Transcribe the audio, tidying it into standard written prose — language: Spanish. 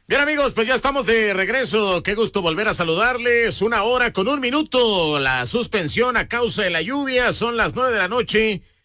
Bien, amigos, pues ya estamos de regreso. Qué gusto volver a saludarles. 1 hora con 1 minuto. La suspensión a causa de la lluvia. Son las 9 de la noche